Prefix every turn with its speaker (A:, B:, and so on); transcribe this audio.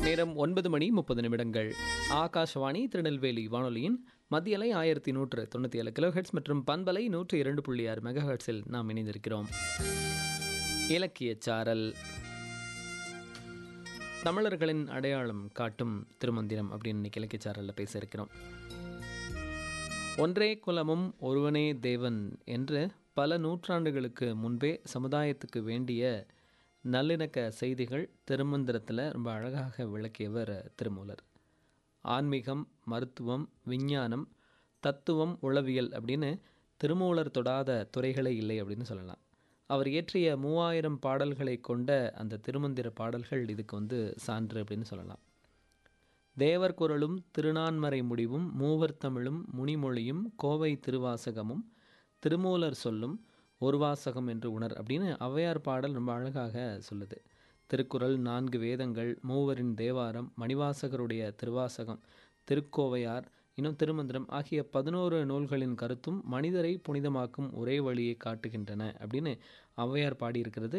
A: நேரம் 9:30 ஆகாஷவாணி திருநெல்வேலி வானொலியின் மத்தியலை 1197 கிலோஹெட்ஸ் மற்றும் பண்பலை 102.6 மெகாஹெட்ஸில் நாம் இணைந்திருக்கிறோம். இலக்கியச் சாரல். தமிழர்களின் அடையாளம் காட்டும் திருமந்திரம் அப்படின்னு இன்னைக்கு இலக்கியச் சாரலில் பேச இருக்கிறோம். ஒன்றே குலமும் ஒருவனே தேவன் என்று பல நூற்றாண்டுகளுக்கு முன்பே சமுதாயத்துக்கு வேண்டிய நல்லிணக்க செய்திகள் திருமந்திரத்தில் ரொம்ப அழகாக விளக்கியவர் திருமூலர். ஆன்மீகம், மருத்துவம், விஞ்ஞானம், தத்துவம், உளவியல் அப்படின்னு திருமூலர் தொடாத துறைகளே இல்லை அப்படின்னு சொல்லலாம். அவர் இயற்றிய 3000 பாடல்களை கொண்ட அந்த திருமந்திர பாடல்கள் இதுக்கு சான்று அப்படின்னு சொல்லலாம். தேவர் குரலும் திருநான்மறை முடிவும் மூவர் தமிழும் முனிமொழியும் கோவை திருவாசகமும் திருமூலர் சொல்லும் ஒரு வாசகம் என்று உணர் அப்படின்னு ஔவையார் பாடல் ரொம்ப அழகாக சொல்லுது. திருக்குறள், 4 வேதங்கள், மூவரின் தேவாரம், மணிவாசகருடைய திருவாசகம், திருக்கோவையார், இன்னும் திருமந்திரம் ஆகிய 11 நூல்களின் கருத்தும் மனிதரை புனிதமாக்கும் ஒரே வழியை காட்டுகின்றன அப்படின்னு ஔவையார் பாடியிருக்கிறது